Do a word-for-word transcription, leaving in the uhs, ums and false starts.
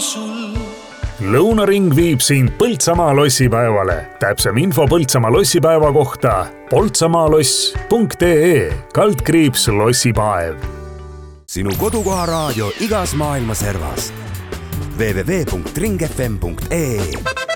sul. Lõunaring viib sind Põltsamaa lossipäevale. Täpsem info Põltsamaa lossipäeva kohta poltsamaloss punkt ee kaldkriips lossipäev. Sinu kodukoha raadio igas maailma servas. w w w punkt ring f m punkt ee